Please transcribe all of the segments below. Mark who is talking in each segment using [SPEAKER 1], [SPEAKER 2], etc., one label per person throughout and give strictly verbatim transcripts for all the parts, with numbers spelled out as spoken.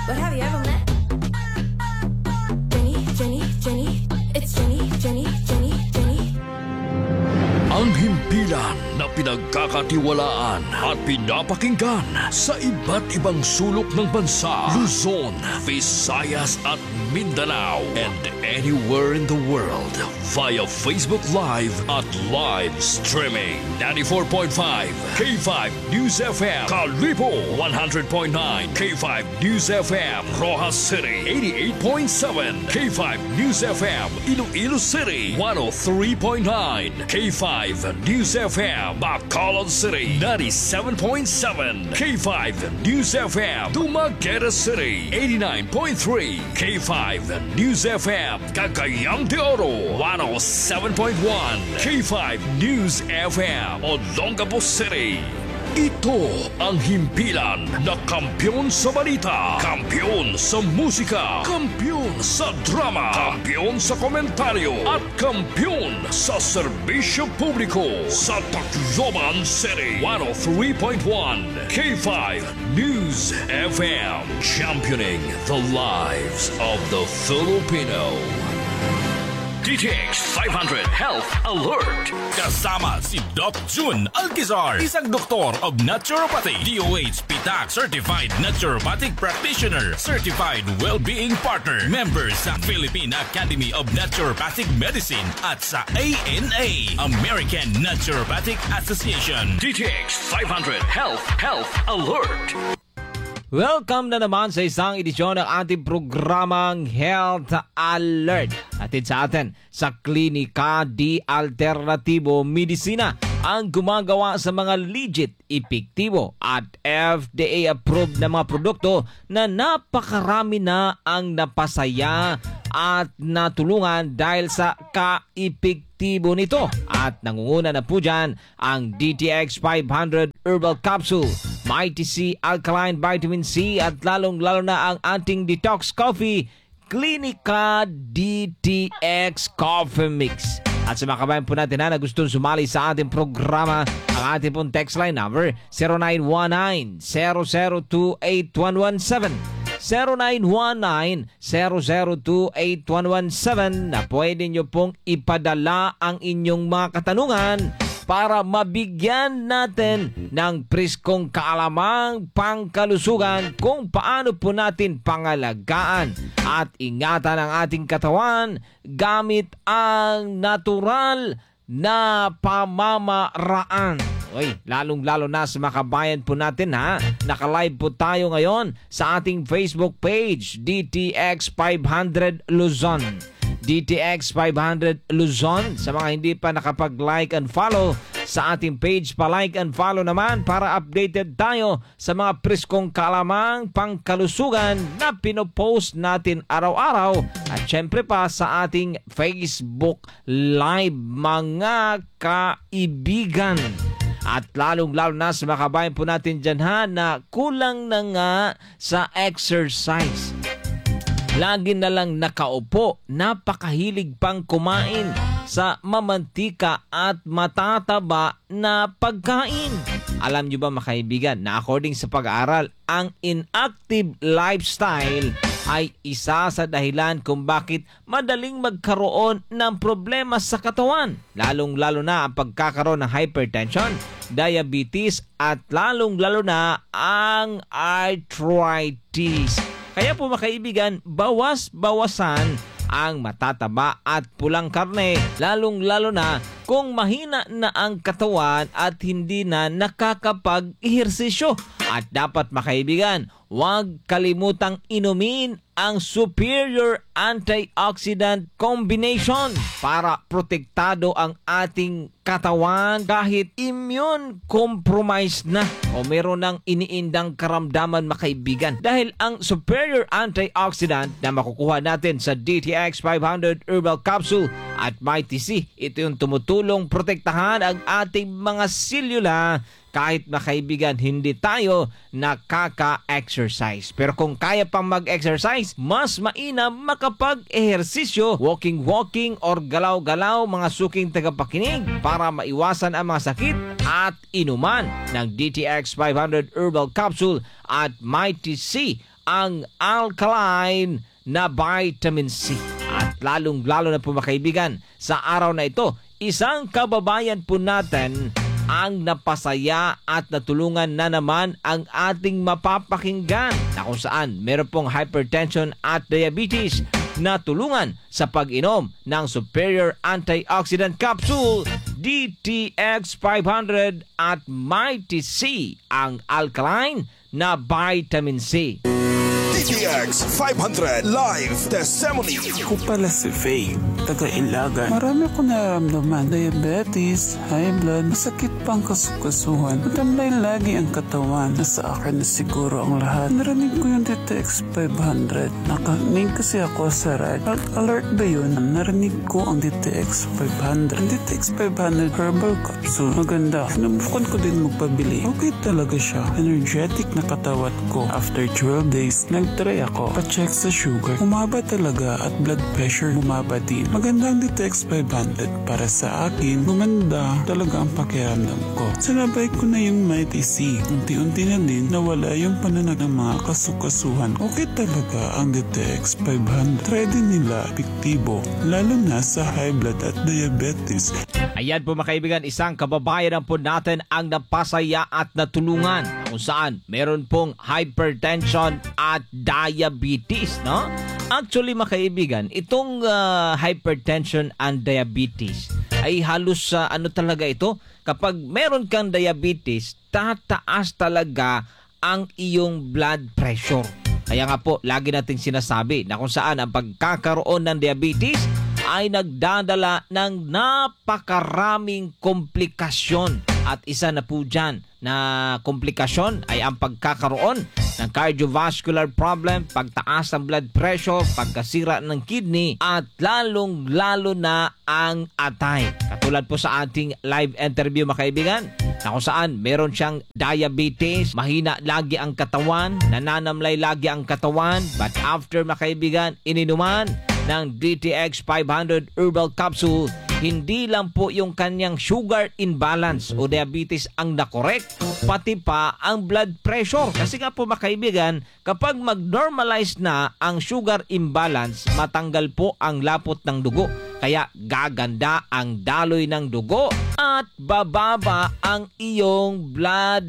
[SPEAKER 1] But have you ever met Jenny, Jenny, Jenny? It's Jenny, Jenny, Jenny, Jenny.
[SPEAKER 2] Ang himpilan na pinagkakatiwalaan at pinapakinggan sa iba't ibang sulok ng bansa, Luzon, Visayas at Mindanao, and anywhere in the world via Facebook Live at live streaming. ninety-four point five K five News F M, Kalibo one hundred point nine K five News F M, Rojas City eighty-eight point seven K five News F M, Iloilo City one oh three point nine K five News F M, Bacolod City ninety-seven point seven K five News F M, Dumaguete City eighty-nine point three K five News F M, Cagayan de Oro one oh seven point one K five News F M, Olongapo City. Ito ang himpilan na kampiyon sa balita, kampiyon sa musika, kampiyon sa drama, kampiyon sa komentaryo, at kampiyon sa serbisyo publiko sa Tacloban City one oh three point one K five News F M, championing the lives of the Filipino. D T X five hundred Health Alert.
[SPEAKER 3] Kasama si Doc June Alquizar, isang doktor of naturopathy, D O H P T A C Certified Naturopathic Practitioner, Certified Wellbeing Partner, member sa Philippine Academy of Naturopathic Medicine at sa A N A, American Naturopathic Association.
[SPEAKER 2] D T X five hundred Health Health Alert.
[SPEAKER 4] Welcome na naman sa isang edisyon ng ating programang Health Alert. Atid sa atin sa Klinika di Alternatibo Medisina, ang gumagawa sa mga legit, epektibo at F D A approved na mga produkto na napakarami na ang napasaya at natulungan dahil sa ka-epektibo nito. At nangunguna na po dyan ang D T X five hundred Herbal Capsule, Mighty C Alkaline Vitamin C, at lalong-lalo na ang ating detox coffee, Klinika D T X Coffee Mix. At sa mga kabayan po natin na, na gustong sumali sa ating programa, ang ating pong text line number zero nine one nine, zero zero two, eight one one seven, zero nine one nine, zero zero two, eight one one seven, na pwede nyo pong ipadala ang inyong mga katanungan para mabigyan natin ng preskong kaalamang pangkalusugan kung paano po natin pangalagaan at ingatan ang ating katawan gamit ang natural na pamamaraan. Uy, lalong-lalo na sa mga kabayan po natin ha. Naka-live po tayo ngayon sa ating Facebook page, D T X five hundred Luzon. D T X five hundred Luzon. Sa mga hindi pa nakapag-like and follow sa ating page, pa-like and follow naman para updated tayo sa mga preskong kalamang pangkalusugan na pinopost natin araw-araw. At syempre pa sa ating Facebook Live, mga kaibigan. At lalong-lalo na sa mga kabayan po natin dyan ha, na kulang na nga sa exercise. Lagi na lang nakaupo, napakahilig pang kumain sa mamantika at matataba na pagkain. Alam nyo ba mga kaibigan na according sa pag-aaral, ang inactive lifestyle ay isa sa dahilan kung bakit madaling magkaroon ng problema sa katawan. Lalong-lalo na ang pagkakaroon ng hypertension, diabetes at lalong-lalo na ang arthritis. Kaya po mga kaibigan, bawas-bawasan ang matataba at pulang karne, lalong-lalo na kung mahina na ang katawan at hindi na nakakapag-ehersisyo. At dapat mga kaibigan, huwag kalimutang inumin ang Superior Antioxidant Combination para protektado ang ating katawan kahit immune compromised na o meron ng iniindang karamdaman mga kaibigan. Dahil ang Superior Antioxidant na makukuha natin sa D T X five hundred Herbal Capsule at Mighty C, ito yung tumutulong protektahan ang ating mga selula kahit na kaibigan hindi tayo nakaka-exercise. Pero kung kaya pang mag-exercise, mas mainam makapag-ehersisyo, walking-walking or galaw-galaw mga suking tagapakinig para maiwasan ang mga sakit at inuman ng D T X five hundred Herbal Capsule at Mighty C ang alkaline na vitamin C. At lalong-lalo na po mga kaibigan, sa araw na ito, isang kababayan po natin ang napasaya at natulungan na naman ang ating mapapakinggan na kung saan meron pong hypertension at diabetes na tulungan sa pag-inom ng Superior Antioxidant Capsule D T X five hundred at Mighty C, ang alkaline na vitamin C.
[SPEAKER 5] D T X five hundred Live Testimony.
[SPEAKER 6] Ako pala si Faye, taga-Ilagan. Marami ko nararamdaman. Diabetes, high blood, masakit pang kasukasuhan. Matamlay lagi ang katawan. Nasa akin na siguro ang lahat. Narinig ko yung D T X five hundred. Nakaning kasi ako sa radyo. Alert ba yun? Narinig ko ang D T X five hundred. Ang D T X five hundred herbal capsule. Maganda. Sinubukan ko din magpabili. Okay talaga siya. Energetic na katawat ko. After twelve days, nag-try ako. Pa-check sa sugar. Bumaba talaga at blood pressure bumaba din. Maganda ang D T X five hundred para sa akin. Gumanda talaga ang pakiramdam ko. Sinabay ko na yung Mighty C. Unti-unti na din nawala yung pananag ng mga kasukasuhan. Okay talaga ang D T X five hundred. Try din nila epektibo. Lalo na sa high blood at diabetes.
[SPEAKER 4] Ayan po mga kaibigan, isang kababayan po natin ang napasaya at natulungan kung saan meron pong hypertension at diabetes, no? Actually mga kaibigan, itong uh, hypertension and diabetes ay halos sa uh, ano talaga ito, kapag meron kang diabetes, tataas talaga ang iyong blood pressure. Kaya nga po, lagi nating sinasabi na kung saan ang pagkakaroon ng diabetes ay nagdadala ng napakaraming komplikasyon. At isa na po dyan na komplikasyon ay ang pagkakaroon ng cardiovascular problem, pagtaas ng blood pressure, pagkasira ng kidney, at lalong-lalo na ang atay. Katulad po sa ating live interview mga kaibigan, na kung saan meron siyang diabetes, mahina lagi ang katawan, nananamlay lagi ang katawan, but after mga kaibigan, ininuman ng D T X five hundred Herbal Capsule, hindi lang po yung kanyang sugar imbalance o diabetes ang nakorek, pati pa ang blood pressure. Kasi nga po mga kaibigan, kapag mag-normalize na ang sugar imbalance, matanggal po ang lapot ng dugo. Kaya gaganda ang daloy ng dugo at bababa ang iyong blood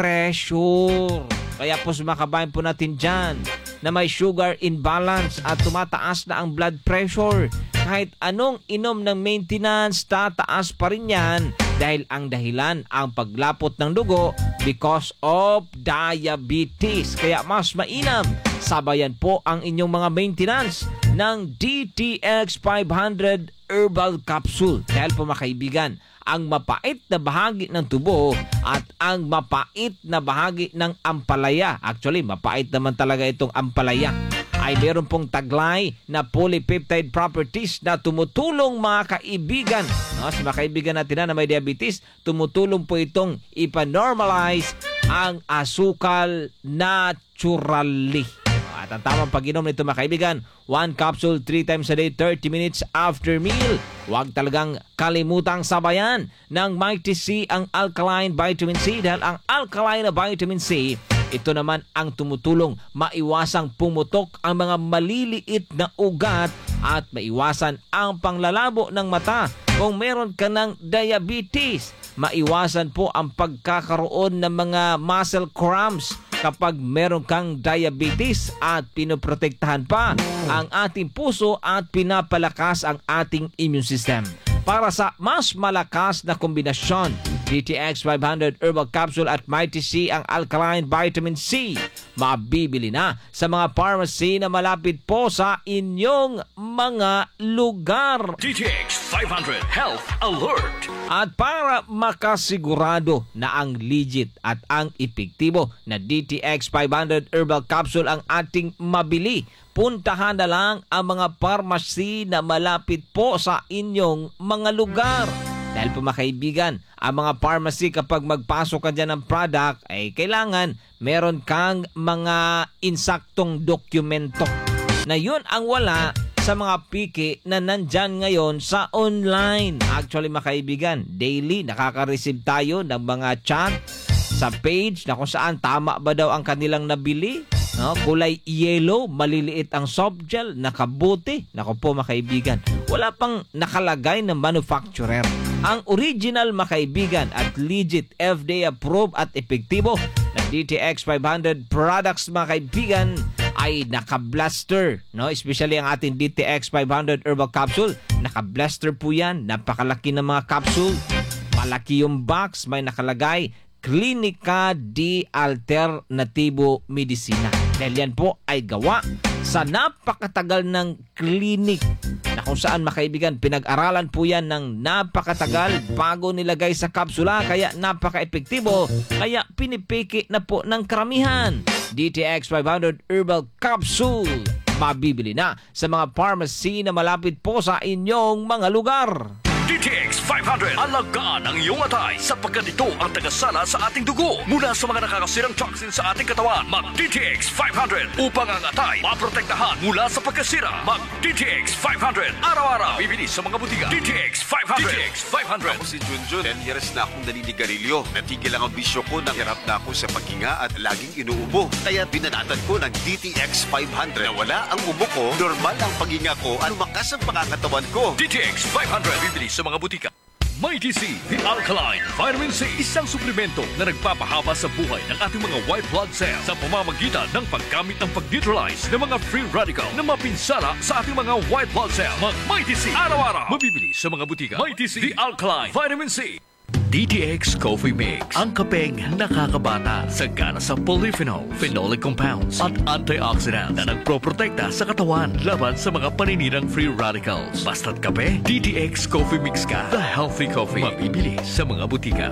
[SPEAKER 4] pressure. Kaya po sumakabayan po natin dyan na may sugar imbalance at tumataas na ang blood pressure. Kahit anong inom ng maintenance, tataas pa rin yan dahil ang dahilan ang paglapot ng dugo because of diabetes. Kaya mas mainam, sabayan po ang inyong mga maintenance ng D T X five hundred Herbal Capsule. Dahil po mga kaibigan, ang mapait na bahagi ng tubo at ang mapait na bahagi ng ampalaya. Actually, mapait naman talaga itong ampalaya. Ay meron pong taglay na polypeptide properties na tumutulong mga kaibigan. No, sa mga kaibigan natin na may diabetes, tumutulong po itong ipanormalize ang asukal naturally. At ang tamang pag-inom nito mga kaibigan, one capsule three times a day, thirty minutes after meal. Huwag talagang kalimutang sabayan ng Mighty C ang alkaline vitamin C dahil ang alkaline na vitamin C, ito naman ang tumutulong maiwasang pumutok ang mga maliliit na ugat at maiwasan ang panglalabo ng mata kung meron ka ng diabetes. Maiwasan po ang pagkakaroon ng mga muscle cramps kapag meron kang diabetes at pinoprotektahan pa ang ating puso at pinapalakas ang ating immune system. Para sa mas malakas na kombinasyon, D T X five hundred Herbal Capsule at Mighty C ang Alkaline Vitamin C. Mabibili na sa mga pharmacy na malapit po sa inyong mga lugar.
[SPEAKER 2] D T X five hundred Health Alert.
[SPEAKER 4] At para makasigurado na ang legit at ang epektibo na D T X five hundred Herbal Capsule ang ating mabili, puntahan na lang ang mga pharmacy na malapit po sa inyong mga lugar. Dahil po mga kaibigan, ang mga pharmacy kapag magpasok ka dyan ng product ay kailangan meron kang mga insaktong dokumento. Na yun ang wala sa mga piki na nandyan ngayon sa online. Actually mga kaibigan, daily nakaka-receive tayo ng mga chat sa page na kung saan tama ba daw ang kanilang nabili. No, kulay yellow, maliliit ang soft gel, nakabuti. Nako po mga kaibigan, wala pang nakalagay na manufacturer. Ang original mga kaibigan at legit F D A approved at epektibo na D T X five hundred products mga kaibigan ay naka-blaster, no? Especially ang ating D T X five hundred herbal capsule. Naka-blaster po yan. Napakalaki ng mga capsule. Malaki yung box. May nakalagay Clinica di Alternativo Medicina. Dahil yan po ay gawa sa napakatagal ng clinic na kung saan makaibigan, pinag-aralan po yan ng napakatagal bago nilagay sa kapsula, kaya napaka-epektibo, kaya pinipiki na po ng karamihan. D T X five hundred Herbal Capsule, mabibili na sa mga pharmacy na malapit po sa inyong mga lugar.
[SPEAKER 2] D T X five hundred. Alagaan ang iyong atay sapagkat ito ang tagasala sa ating dugo mula sa mga nakakasirang toxin sa ating katawan. Mag-D T X five hundred upang ang atay maprotektahan mula sa pagkasira. Mag-D T X five hundred. Araw-araw bibili sa mga butika. D T X five hundred. D T X five hundred.
[SPEAKER 7] Ako si Junjun. ten years na akong naninigarilyo. Natigil lang ang bisyo ko nang hirap na ako sa paghinga at laging inuubo. Kaya binanatan ko ng D T X five hundred. Nawala ang ubo ko, normal ang paghinga ko, at lumakas ang pangangatawan ko.
[SPEAKER 2] D T X five hundred. Bibili sa mga butika. Mighty C, the Alkaline Vitamin C, isang suplemento na nagpapahaba sa buhay ng ating mga white blood cells sa pamamagitan ng paggamit ng pag-neutralize ng mga free radical na mapinsala sa ating mga white blood cells. Mag Mighty C, araw-araw, mabibili sa mga butika. Mighty C, the Alkaline Vitamin C. D T X Coffee Mix, ang kapeng nakakabata, sagana sa polyphenol, phenolic compounds at antioxidant na nagproprotekta sa katawan laban sa mga paninirang free radicals. Basta't kape, D T X Coffee Mix ka. The healthy coffee, mabibili sa mga butika.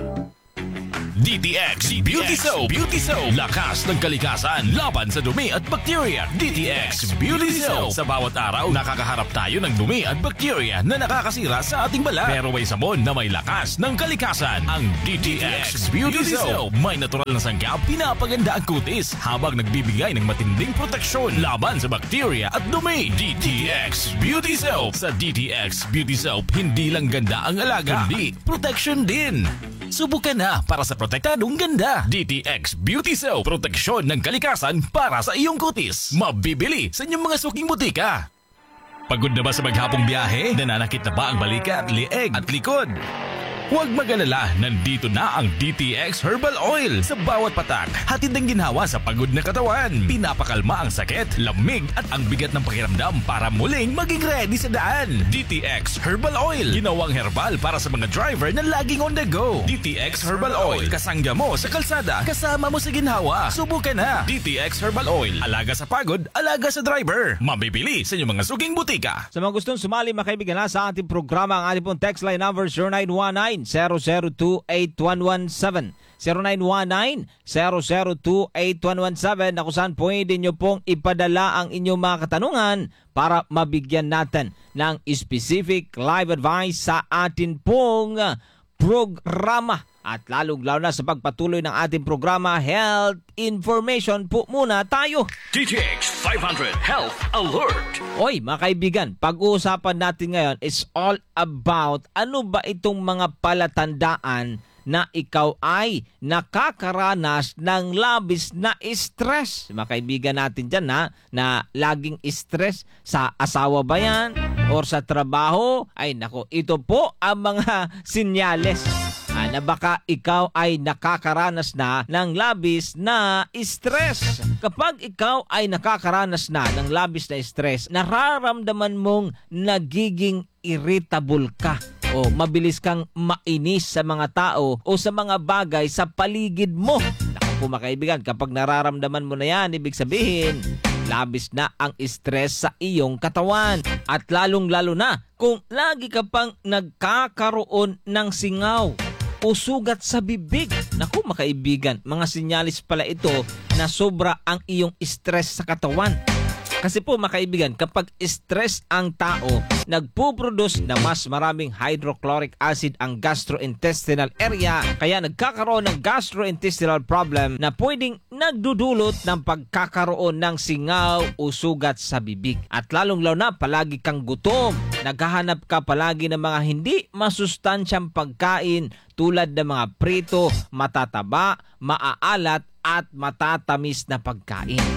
[SPEAKER 3] D T X Beauty Soap. Beauty Soap. Lakas ng kalikasan laban sa dumi at bakterya. D T X Beauty Soap. Sa bawat araw, nakakaharap tayo ng dumi at bakterya na nakakasira sa ating balat. Pero may sabon na may lakas ng kalikasan. Ang D T X Beauty Soap. May natural na sanggap, pinapaganda ang kutis habang nagbibigay ng matinding proteksyon laban sa bakterya at dumi. D T X Beauty Soap. Sa D T X Beauty Soap, hindi lang ganda ang alaga, kundi protection din. Subukan na para sa protektadong ganda. D T X Beauty Soap. Proteksyon ng kalikasan para sa iyong kutis. Mabibili sa inyong mga suking butika. Pagod na ba sa maghapong biyahe? Nananakit na ba ang balikat, lieg at likod? Huwag mag-alala, nandito na ang D T X Herbal Oil. Sa bawat patak, hatid ang ginhawa sa pagod na katawan. Pinapakalma ang sakit, lamig at ang bigat ng pakiramdam para muling maging ready sa daan. D T X Herbal Oil. Ginawang herbal para sa mga driver na laging on the go. D T X Herbal Oil. Kasangga mo sa kalsada, kasama mo sa ginhawa. Subukan na. D T X Herbal Oil. Alaga sa pagod, alaga sa driver. Mabibili sa inyong mga suking butika.
[SPEAKER 4] Sa mga gustong sumali mga kaibigan na sa ating programa, ang ating pong text line number zero nine one nine, zero zero two, eight one one seven. zero nine one nine, zero zero two, eight one one seven na kung saan pwede nyo pong ipadala ang inyong mga katanungan para mabigyan natin ng specific live advice sa atin pong programa. At lalong-lalo na sa pagpatuloy ng ating programa, health information po muna tayo.
[SPEAKER 2] D T X five hundred Health Alert.
[SPEAKER 4] Oy, mga kaibigan, pag-uusapan natin ngayon is all about ano ba itong mga palatandaan na ikaw ay nakakaranas ng labis na stress. Mga kaibigan natin dyan na, na laging stress sa asawa ba yan or sa trabaho? Ay nako, ito po ang mga sinyales na baka ikaw ay nakakaranas na ng labis na stress. Kapag ikaw ay nakakaranas na ng labis na stress, nararamdaman mong nagiging irritable ka o mabilis kang mainis sa mga tao o sa mga bagay sa paligid mo. Naku po mga kaibigan, kapag nararamdaman mo na yan, ibig sabihin, labis na ang stress sa iyong katawan. At lalong-lalo na kung lagi ka pang nagkakaroon ng singaw o sugat sa bibig. Naku mga kaibigan, mga sinyalis pala ito na sobra ang iyong stress sa katawan. Kasi po mga kaibigan, kapag stress ang tao, nagpuproduce na mas maraming hydrochloric acid ang gastrointestinal area, kaya nagkakaroon ng gastrointestinal problem na pwedeng nagdudulot ng pagkakaroon ng singaw o sugat sa bibig. At lalong-lalo na palagi kang gutom, naghahanap ka palagi ng mga hindi masustansyang pagkain tulad ng mga prito, matataba, maaalat at matatamis na pagkain. At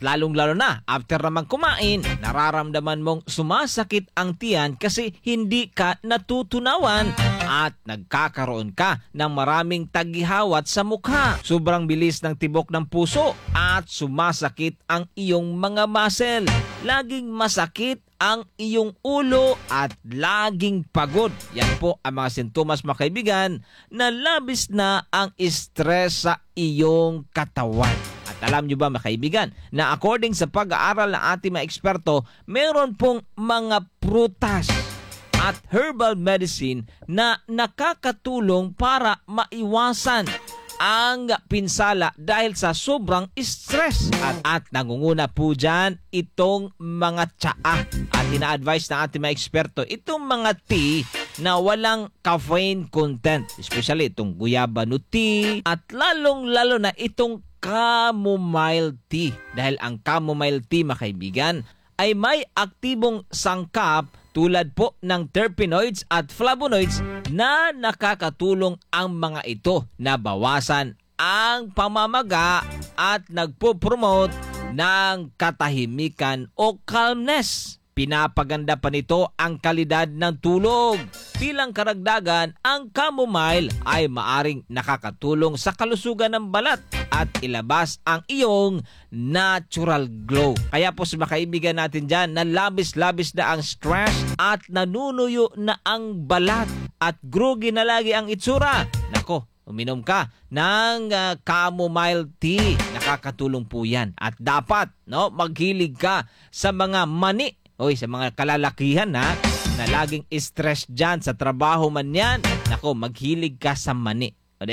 [SPEAKER 4] lalong-lalo na, after naman kumain, nararamdaman mong sumasakit ang tiyan kasi hindi ka natutunawan at nagkakaroon ka ng maraming tagihawat sa mukha. Sobrang bilis ng tibok ng puso at sumasakit ang iyong mga muscle. Laging masakit ang iyong ulo at laging pagod. Yan po ang mga sintomas, mga kaibigan, na labis na ang stress sa iyong katawan. At alam nyo ba, mga kaibigan, na according sa pag-aaral ng ating mga eksperto, meron pong mga prutas at herbal medicine na nakakatulong para maiwasan ang pinsala dahil sa sobrang stress. At, at nangunguna po dyan itong mga tsaa. At ina-advise ng ating mga eksperto, itong mga tea na walang caffeine content. Especially itong guyabano tea at lalong-lalo na itong chamomile tea. Dahil ang chamomile tea, mga kaibigan, ay may aktibong sangkap tulad po ng terpenoids at flavonoids na nakakatulong ang mga ito na bawasan ang pamamaga at nagpo-promote ng katahimikan o calmness. Pinapaganda pa nito ang kalidad ng tulog. Bilang karagdagan, ang chamomile ay maaring nakakatulong sa kalusugan ng balat at ilabas ang iyong natural glow. Kaya po sa mga kaibigan natin dyan na labis-labis na ang stress at nanunuyo na ang balat at groggy na lagi ang itsura. Nako, uminom ka ng uh, chamomile tea. Nakakatulong po yan. At dapat no, maghilig ka sa mga mani. Oy, sa mga kalalakihan na, na laging stress dyan sa trabaho man yan. Nako, maghilig ka sa mani.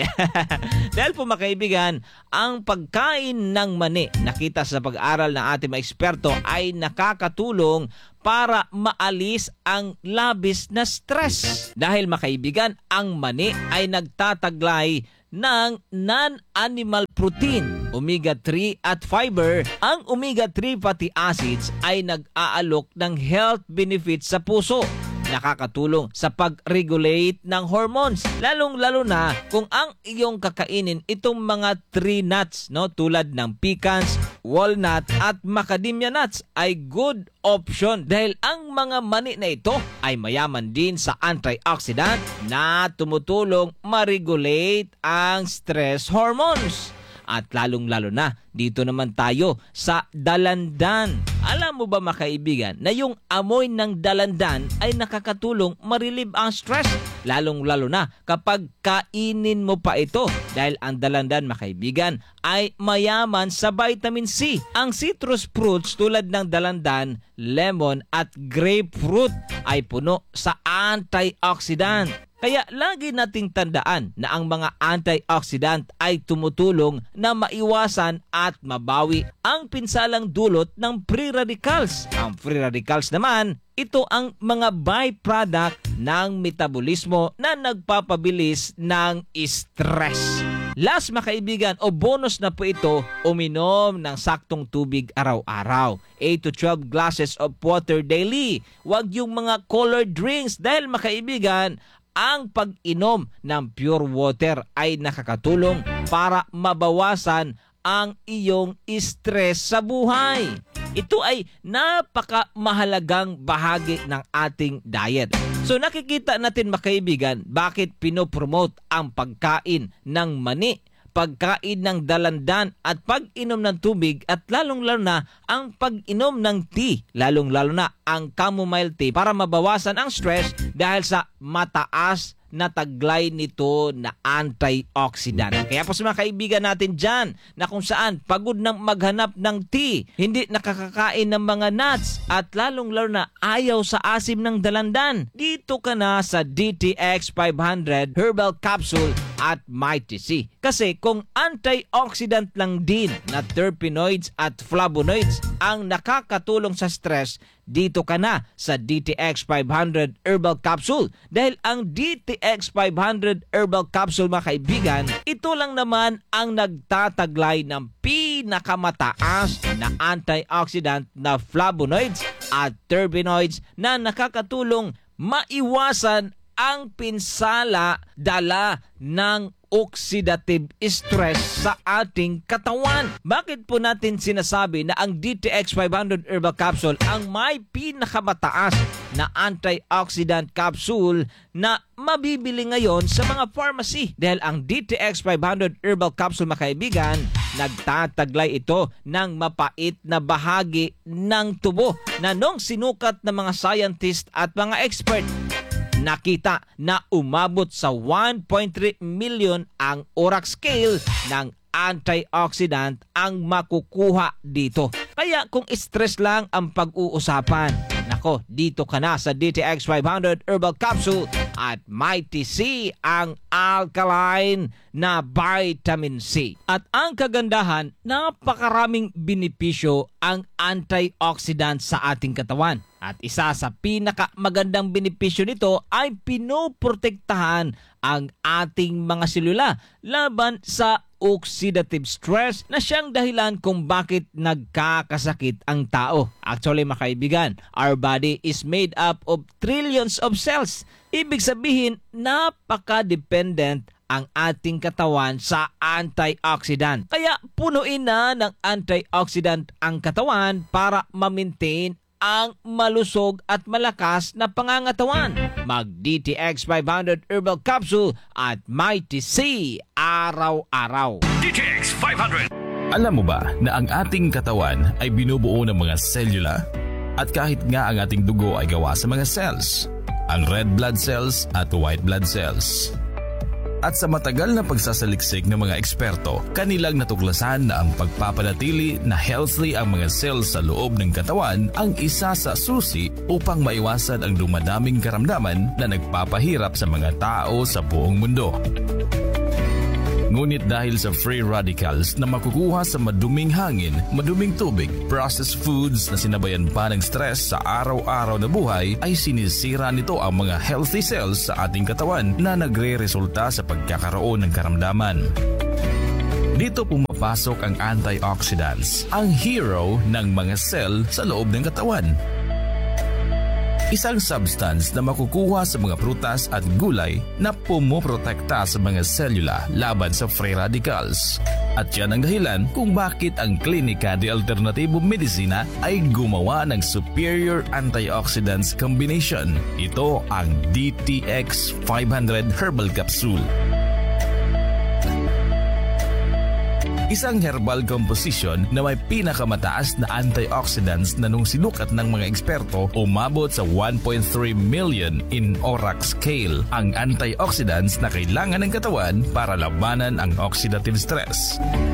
[SPEAKER 4] Dahil po, mga kaibigan, ang pagkain ng mani, nakita sa pag-aral ng ating mga eksperto, ay nakakatulong para maalis ang labis na stress. Dahil, mga kaibigan, ang mani ay nagtataglay ng non-animal protein, omega three at fiber. Ang omega three fatty acids ay nag-aalok ng health benefits sa puso. Nakakatulong sa pag-regulate ng hormones, lalong-lalo na kung ang iyong kakainin itong mga tree nuts, no, tulad ng pecans, walnut at macadamia nuts ay good option dahil ang mga mani na ito ay mayaman din sa antioxidant na tumutulong ma-regulate ang stress hormones. At lalong-lalo na, dito naman tayo sa dalandan. Alam mo ba, mga kaibigan, na yung amoy ng dalandan ay nakakatulong ma-relieve ang stress? Lalong-lalo na kapag kainin mo pa ito. Dahil ang dalandan, mga kaibigan, ay mayaman sa vitamin C. Ang citrus fruits tulad ng dalandan, lemon at grapefruit ay puno sa antioxidant. Kaya lagi nating tandaan na ang mga antioxidant ay tumutulong na maiwasan at mabawi ang pinsalang dulot ng free radicals. Ang free radicals naman, ito ang mga byproduct ng metabolismo na nagpapabilis ng stress. Last, mga kaibigan, o bonus na po ito, uminom ng saktong tubig araw-araw. eight to twelve glasses of water daily. Huwag yung mga colored drinks dahil, mga kaibigan, ang pag-inom ng pure water ay nakakatulong para mabawasan ang iyong stress sa buhay. Ito ay napakamahalagang bahagi ng ating diet. So nakikita natin, mga kaibigan, bakit pinopromote ang pagkain ng mani, pagkain ng dalandan at pag-inom ng tubig at lalong-lalo na ang pag-inom ng tea, lalong-lalo na ang chamomile tea para mabawasan ang stress dahil sa mataas na taglay nito na antioxidant. Kaya po sa mga kaibigan natin dyan na kung saan pagod nang maghanap ng tea, hindi nakakakain ng mga nuts at lalong-lalo na ayaw sa asim ng dalandan, dito ka na sa D T X five hundred Herbal Capsule at Mighty C. Kasi kung antioxidant lang din na terpenoids at flavonoids ang nakakatulong sa stress, dito ka na sa D T X five hundred Herbal Capsule. Dahil ang D T X five hundred Herbal Capsule, mga kaibigan, ito lang naman ang nagtataglay ng pinakamataas na antioxidant na flavonoids at terpenoids na nakakatulong maiwasan ang pinsala dala ng oxidative stress sa ating katawan. Bakit po natin sinasabi na ang D T X five hundred Herbal Capsule ang may pinakamataas na antioxidant capsule na mabibili ngayon sa mga pharmacy? Dahil ang D T X five hundred Herbal Capsule, mga kaibigan, nagtataglay ito ng mapait na bahagi ng tubo na nung sinukat ng mga scientist at mga expert, nakita na umabot sa one point three million ang orak scale ng antioxidant ang makukuha dito. Kaya kung stress lang ang pag-uusapan, nako, dito ka na sa D T X five hundred Herbal Capsule at Mighty C, ang alkaline na vitamin C. At ang kagandahan, napakaraming benepisyo ang antioxidant sa ating katawan. At isa sa pinakamagandang benepisyo nito ay pinoprotektahan ang ating mga selula laban sa oxidative stress na siyang dahilan kung bakit nagkakasakit ang tao. Actually, mga kaibigan, our body is made up of trillions of cells. Ibig sabihin, napaka-dependent ang ating katawan sa antioxidant. Kaya punuin na ng antioxidant ang katawan para ma-maintain ang malusog at malakas na pangangatawan. Mag-D T X five hundred Herbal Capsule at Mighty C araw-araw.
[SPEAKER 2] D T X five hundred.
[SPEAKER 3] Alam mo ba na ang ating katawan ay binubuo ng mga selula? At kahit nga ang ating dugo ay gawa sa mga cells, ang red blood cells at white blood cells. At sa matagal na pagsasaliksik ng mga eksperto, kanilang natuklasan na ang pagpapanatili na healthy ang mga cells sa loob ng katawan ang isa sa susi upang maiwasan ang dumadaming karamdaman na nagpapahirap sa mga tao sa buong mundo. Ngunit dahil sa free radicals na makukuha sa maduming hangin, maduming tubig, processed foods na sinabayan pa ng stress sa araw-araw na buhay, ay sinisira nito ang mga healthy cells sa ating katawan na nagre-resulta sa pagkakaroon ng karamdaman. Dito pumapasok ang antioxidants, ang hero ng mga cell sa loob ng katawan. Isang substance na makukuha sa mga prutas at gulay na pumoprotekta sa mga selula laban sa free radicals. At yan ang dahilan kung bakit ang Klinika de Alternatibo Medicina ay gumawa ng Superior Antioxidants Combination. Ito ang D T X five hundred Herbal Capsule. Isang herbal composition na may pinakamataas na antioxidants na nung sinukat ng mga eksperto umabot sa one point three million in ORAC scale ang antioxidants na kailangan ng katawan para labanan ang oxidative stress.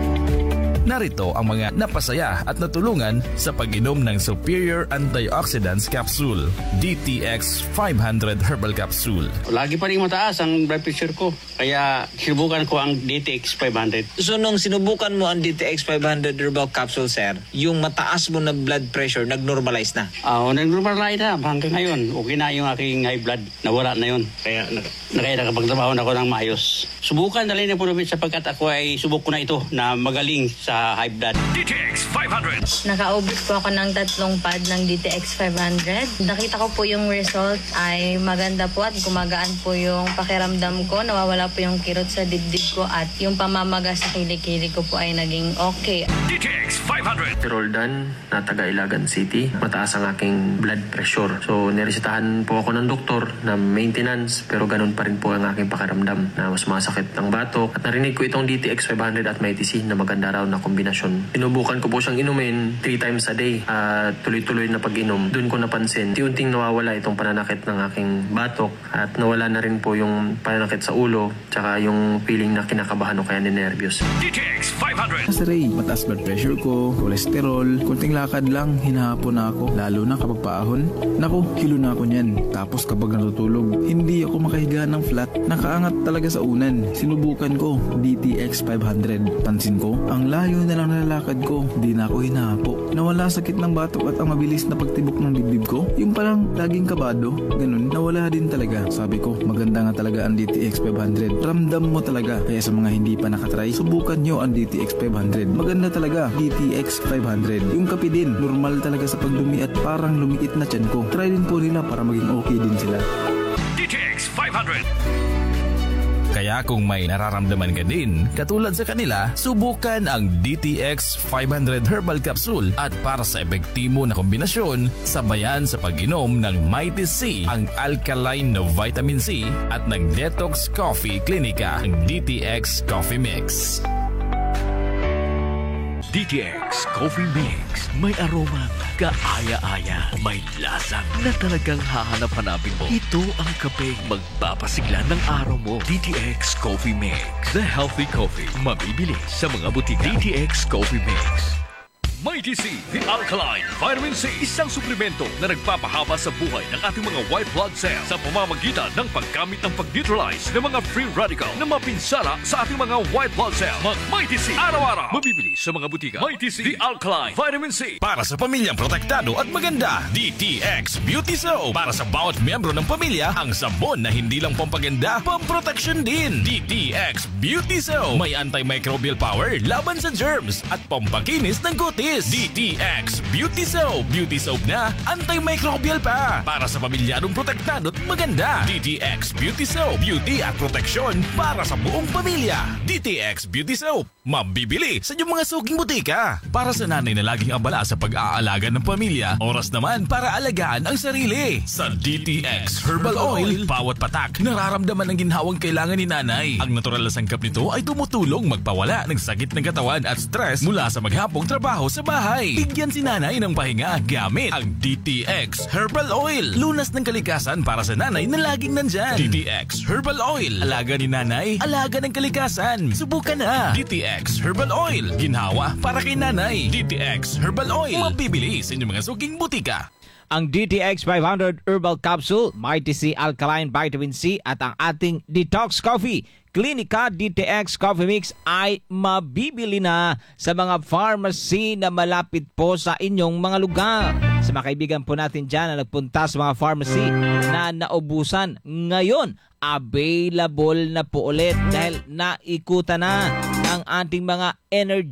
[SPEAKER 3] Narito ang mga napasaya at natulungan sa pag-inom ng Superior Antioxidants Capsule, D T X five hundred Herbal Capsule.
[SPEAKER 8] Lagi pa rin mataas ang blood pressure ko, kaya sinubukan ko ang D T X five hundred.
[SPEAKER 4] So nung sinubukan mo ang D T X five hundred Herbal Capsule, sir, yung mataas mo na blood pressure nag-normalize na?
[SPEAKER 8] Oo, uh, nag-normalize na. Hanggang ngayon, okay na yung aking high blood. Nawala na yun. Kaya, na, na, kaya nakapagtrabaho na ako ng maayos. Subukan na rin na po namin sapagkat ako ay subok ko na ito na magaling sa high blood.
[SPEAKER 2] D T X five hundred.
[SPEAKER 9] Nakaubos po ako ng tatlong pad ng D T X five hundred. Nakita ko po yung result ay maganda po at gumagaan po yung pakiramdam ko. Nawawala po yung kirot sa dibdib ko at yung pamamaga sa kilikili ko po ay naging okay.
[SPEAKER 2] D T X five hundred.
[SPEAKER 10] Roldan na taga Ilagan City. Mataas ang aking blood pressure. So niresetahan po ako ng doktor na maintenance pero ganun pa rin po ang aking pakiramdam na mas masakit ang batok. At narinig ko itong D T X five hundred at Mighty C na maganda raw na kombinasyon. Pinubukan ko po siyang inumin three times a day at tuloy-tuloy na pag-inom. Doon ko napansin, tiunting nawawala itong pananakit ng aking batok at nawala na rin po yung pananakit sa ulo tsaka yung feeling na kinakabahan o kaya ninervyos.
[SPEAKER 2] D T X five hundred.
[SPEAKER 6] Mas Ray, mataas blood pressure ko, cholesterol, kunting lakad lang, hinahapon na ako, lalo na kapag paahon. Naku, kilo na ako niyan. Tapos kapag natutulog, hindi ako makahiga ng flat. Nakaangat talaga sa unan. Sinubukan ko, D T X five hundred. Pansin ko, ang layo na lang nalalakad ko, di na ako hinahapo. Nawala sakit ng batok at ang mabilis na pagtibok ng dibdib ko. Yung parang laging kabado, ganun, nawala din talaga. Sabi ko, maganda nga talaga ang D T X five hundred. Ramdam mo talaga. Kaya sa mga hindi pa nakatry, subukan nyo ang D T X five hundred. Maganda talaga, D T X five hundred. Yung kape din, normal talaga sa pagdumi at parang lumiit na tiyan ko. Try din po nila para maging okay din sila.
[SPEAKER 2] D T X five hundred.
[SPEAKER 3] Kaya kung may nararamdaman ka din, katulad sa kanila, subukan ang D T X five hundred Herbal Capsule at para sa epektibo na kombinasyon, sabayan sa pag-inom ng Mighty C, ang alkaline na vitamin C at ng Detox Coffee Clinica, ang D T X Coffee Mix.
[SPEAKER 2] D T X Coffee Mix. May aroma kaaya-aya. May lasa na talagang hahanap-hanapin mo. Ito ang kapeng magpapasigla ng araw mo. D T X Coffee Mix. The healthy coffee. Mabibili sa mga butika. D T X Coffee Mix. Mighty C, the alkaline vitamin C, isang suplemento na nagpapahaba sa buhay ng ating mga white blood cells sa pamamagitan ng paggamit ng pag-neutralize ng mga free radical na mapinsala sa ating mga white blood cells. Mag Mighty C, araw-araw, mabibili sa mga butika. Mighty C, the alkaline vitamin C.
[SPEAKER 3] Para sa pamilyang protektado at maganda, D T X Beauty Soap. Para sa bawat miyembro ng pamilya, ang sabon na hindi lang pampaganda, pamproteksyon din. D T X Beauty Soap. May antimicrobial power laban sa germs at pampakinis ng kutis. D T X Beauty Soap. Beauty Soap na antimicrobial pa. Para sa pamilyadong protektado at maganda, D T X Beauty Soap. Beauty at proteksyon para sa buong pamilya. D T X Beauty Soap. Mabibili sa inyong mga suking butika. Para sa nanay na laging abala sa pag-aalaga ng pamilya, oras naman para alagaan ang sarili. Sa D T X Herbal Oil, bawat patak nararamdaman ang ginhawang kailangan ni nanay. Ang natural na sangkap nito ay tumutulong magpawala ng sakit ng katawan at stress mula sa maghapong trabaho sa bahay. Bigyan si nanay ng pahinga gamit ang D T X Herbal Oil. Lunas ng kalikasan para sa nanay na laging nandyan. D T X Herbal Oil. Alaga ni nanay, alaga ng kalikasan. Subukan na. D T X Herbal Oil. Ginhawa para kay nanay. D T X Herbal Oil. Mabibili sa inyong mga suking butika.
[SPEAKER 4] Ang D T X five hundred Herbal Capsule, Mighty C Alkaline Vitamin C at ang ating Detox Coffee Clinica D T X Coffee Mix ay mabibili na sa mga pharmacy na malapit po sa inyong mga lugar. Sa mga kaibigan po natin dyan na nagpunta sa mga pharmacy na naubusan, ngayon available na po ulit dahil naikutan na ang ating mga energy